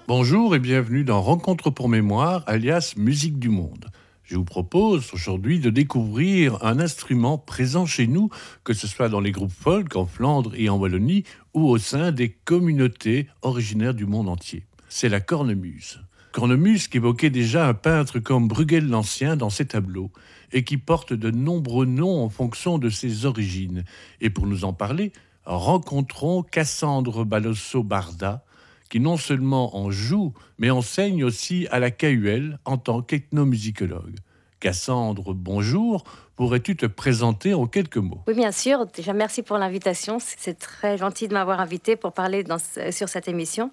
Bonjour et bienvenue dans Rencontre pour mémoire, alias Musique du monde. Je vous propose aujourd'hui de découvrir un instrument présent chez nous, que ce soit dans les groupes folk en Flandre et en Wallonie, ou au sein des communautés originaires du monde entier. C'est la cornemuse. Cornemuse qu'évoquait déjà un peintre comme Bruegel l'Ancien dans ses tableaux, et qui porte de nombreux noms en fonction de ses origines. Et pour nous en parler, rencontrons Cassandre Balosso-Barda, qui non seulement en joue, mais enseigne aussi à la KUL en tant qu'ethnomusicologue. Cassandre, bonjour. Pourrais-tu te présenter en quelques mots? Oui, bien sûr. Déjà, merci pour l'invitation. C'est très gentil de m'avoir invité pour parler sur cette émission.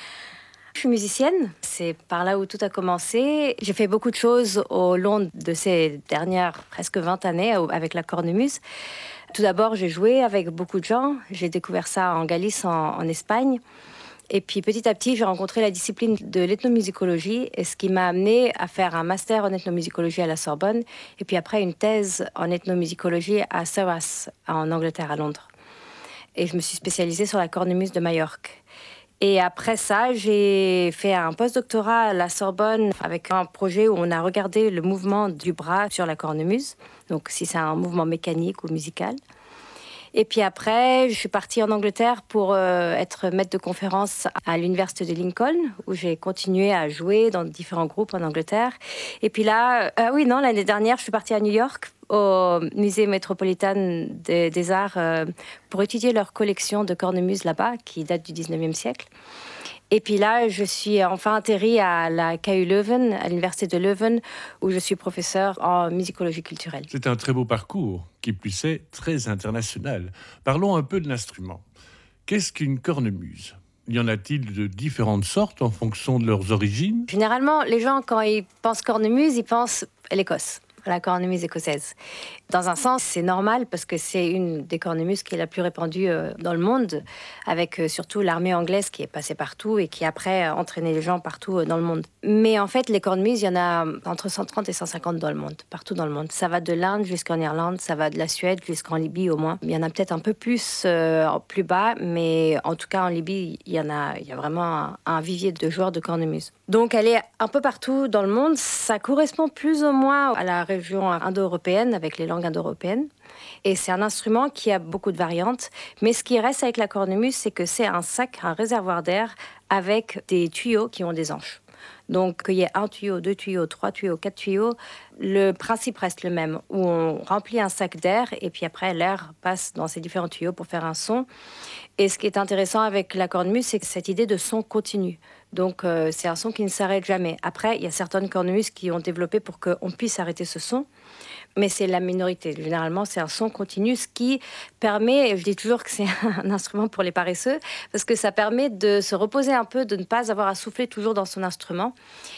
Je suis musicienne. C'est par là où tout a commencé. J'ai fait beaucoup de choses au long de ces dernières presque 20 années avec la cornemuse. Tout d'abord, j'ai joué avec beaucoup de gens. J'ai découvert ça en Galice, en Espagne. Et puis petit à petit, j'ai rencontré la discipline de l'ethnomusicologie, et ce qui m'a amené à faire un master en ethnomusicologie à la Sorbonne, et puis après une thèse en ethnomusicologie à Serres, en Angleterre, à Londres. Et je me suis spécialisée sur la cornemuse de Majorque. Et après ça, j'ai fait un post-doctorat à la Sorbonne avec un projet où on a regardé le mouvement du bras sur la cornemuse, donc si c'est un mouvement mécanique ou musical. Et puis après, je suis partie en Angleterre pour être maître de conférence à l'université de Lincoln, où j'ai continué à jouer dans différents groupes en Angleterre. Et puis là, l'année dernière, je suis partie à New York, au musée métropolitain des Arts, pour étudier leur collection de cornemuses là-bas, qui date du 19e siècle. Et puis là, je suis enfin atterrie à la KU Leuven, à l'université de Leuven, où je suis professeure en musicologie culturelle. C'est un très beau parcours, qui plus est très international. Parlons un peu de l'instrument. Qu'est-ce qu'une cornemuse? Y en a-t-il de différentes sortes en fonction de leurs origines? Généralement, les gens, quand ils pensent cornemuse, ils pensent à l'Écosse, à la cornemuse écossaise. Dans un sens, c'est normal parce que c'est une des cornemuses qui est la plus répandue dans le monde, avec surtout l'armée anglaise qui est passée partout et qui après a entraîné les gens partout dans le monde. Mais en fait, les cornemuses, il y en a entre 130 et 150 dans le monde, partout dans le monde. Ça va de l'Inde jusqu'en Irlande, ça va de la Suède jusqu'en Libye au moins. Il y en a peut-être un peu plus plus bas, mais en tout cas en Libye, il y a vraiment un vivier de joueurs de cornemuse. Donc elle est un peu partout dans le monde. Ça correspond plus ou moins à la région indo-européenne avec les langues indo-européennes. Et c'est un instrument qui a beaucoup de variantes. Mais ce qui reste avec la cornemuse, c'est que c'est un sac, un réservoir d'air avec des tuyaux qui ont des anches. Donc qu'il y ait un tuyau, deux tuyaux, trois tuyaux, quatre tuyaux, le principe reste le même, où on remplit un sac d'air et puis après l'air passe dans ces différents tuyaux pour faire un son. Et ce qui est intéressant avec la cornemuse, c'est que cette idée de son continu. Donc c'est un son qui ne s'arrête jamais. Après, il y a certaines cornemuses qui ont développé pour qu'on puisse arrêter ce son, mais c'est la minorité. Généralement, c'est un son continu, ce qui permet, et je dis toujours que c'est un instrument pour les paresseux, parce que ça permet de se reposer un peu, de ne pas avoir à souffler toujours dans son instrument.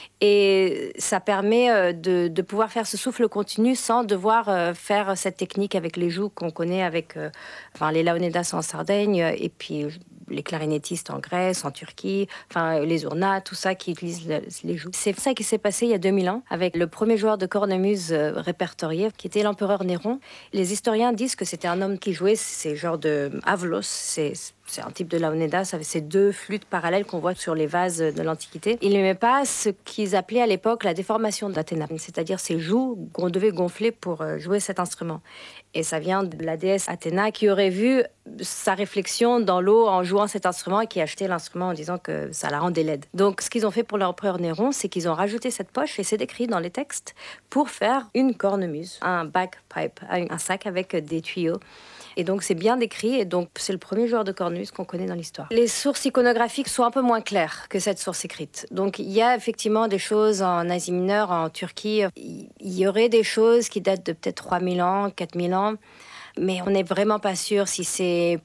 Et ça permet de pouvoir faire ce souffle continu sans devoir faire cette technique avec les joues qu'on connaît avec les laonedas en Sardaigne et puis les clarinettistes en Grèce, en Turquie, les ournas, tout ça qui utilisent les joues. C'est ça qui s'est passé il y a 2000 ans avec le premier joueur de cornemuse répertorié qui était l'empereur Néron. Les historiens disent que c'était un homme qui jouait ces genres de avlos, c'est un type de laoneda, ça fait ces deux flûtes parallèles qu'on voit sur les vases de l'Antiquité. Il n'aimait pas ce qu'ils appelaient à l'époque la déformation d'Athéna, c'est-à-dire ces joues qu'on devait gonfler pour jouer cet instrument. Et ça vient de la déesse Athéna qui aurait vu sa réflexion dans l'eau en jouant cet instrument et qui a acheté l'instrument en disant que ça la rendait laide. Donc ce qu'ils ont fait pour l'empereur Néron, c'est qu'ils ont rajouté cette poche, et c'est décrit dans les textes, pour faire une cornemuse, un bagpipe, un sac avec des tuyaux. Et donc, c'est bien décrit. Et donc, c'est le premier joueur de cornemuse qu'on connaît dans l'histoire. Les sources iconographiques sont un peu moins claires que cette source écrite. Donc, il y a effectivement des choses en Asie mineure, en Turquie. Il y aurait des choses qui datent de peut-être 3000 ans, 4000 ans. Mais on n'est vraiment pas sûr si c'est